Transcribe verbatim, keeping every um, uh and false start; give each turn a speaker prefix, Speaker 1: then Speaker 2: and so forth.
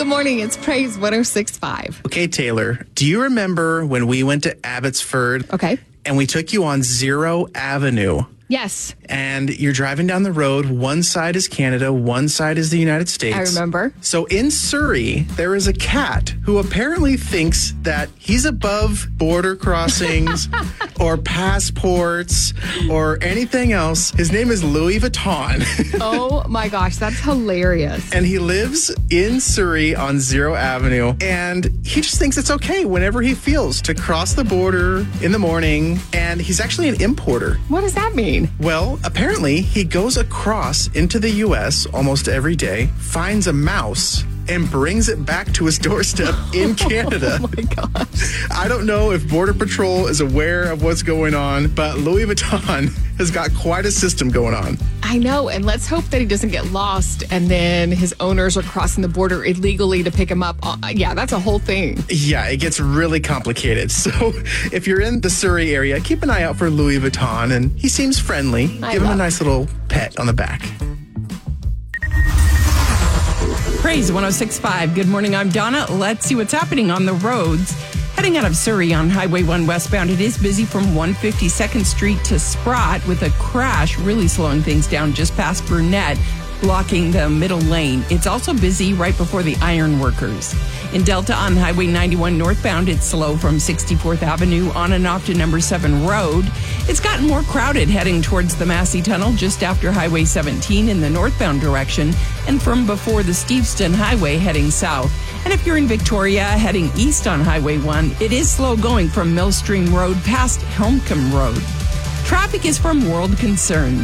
Speaker 1: Good morning. It's Praise one oh six point five.
Speaker 2: Okay, Taylor, do you remember when we went to Abbotsford?
Speaker 1: Okay.
Speaker 2: And we took you on Zero Avenue?
Speaker 1: Yes.
Speaker 2: And you're driving down the road. One side is Canada, one side is the United States.
Speaker 1: I remember.
Speaker 2: So in Surrey, there is a cat who apparently thinks that he's above border crossings or passports or anything else. His name is Louis Vuitton.
Speaker 1: Oh my gosh, that's hilarious.
Speaker 2: And he lives in Surrey on Zero Avenue. And he just thinks it's okay whenever he feels to cross the border in the morning. And he's actually an importer.
Speaker 1: What does that mean?
Speaker 2: Well, apparently he goes across into the U S almost every day, finds a mouse, and brings it back to his doorstep in Canada.
Speaker 1: Oh my gosh.
Speaker 2: I don't know if Border Patrol is aware of what's going on, but Louis Vuitton has got quite a system going on.
Speaker 1: I know, and let's hope that he doesn't get lost and then his owners are crossing the border illegally to pick him up. Uh, yeah, that's a whole thing.
Speaker 2: Yeah, it gets really complicated. So if you're in the Surrey area, keep an eye out for Louis Vuitton, and he seems friendly.
Speaker 1: I
Speaker 2: Give him a
Speaker 1: love
Speaker 2: nice little pet on the back.
Speaker 3: Praise one oh six point five. Good morning. I'm Donna. Let's see what's happening on the roads. Heading out of Surrey on Highway one westbound, it is busy from one fifty-second Street to Sprott with a crash really slowing things down just past Burnett, blocking the middle lane. It's also busy right before the Ironworkers. In Delta on Highway ninety-one northbound, it's slow from sixty-fourth Avenue on and off to number seven Road. It's gotten more crowded heading towards the Massey Tunnel just after Highway seventeen in the northbound direction and from before the Steveston Highway heading south. And if you're in Victoria heading east on Highway one, it is slow going from Millstream Road past Helmcombe Road. Traffic is from World Concern.